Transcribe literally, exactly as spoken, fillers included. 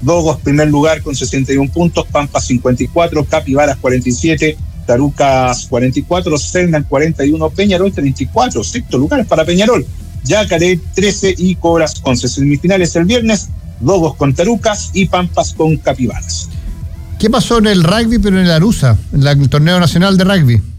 Dogos primer lugar con sesenta y uno puntos, Pampas cincuenta y cuatro, Capibaras cuarenta y siete, Tarucas cuarenta y cuatro, Selnan cuarenta y uno, Peñarol treinta y cuatro, sexto lugar para Peñarol, Yacaré trece y Cobras once. Semifinales el viernes, Dogos con Tarucas y Pampas con Capibaras. ¿Qué pasó en el rugby, pero en el Arusa, en la- el torneo nacional de rugby?